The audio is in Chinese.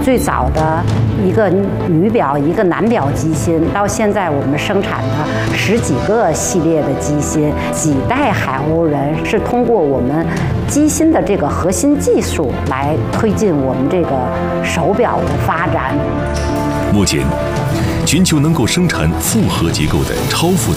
最早的一个女表、一个男表机芯，到现在我们生产的10几个系列的机芯，几代海鸥人是通过我们机芯的这个核心技术来推进我们这个手表的发展。 目前，全球能够生产复合结构的超复杂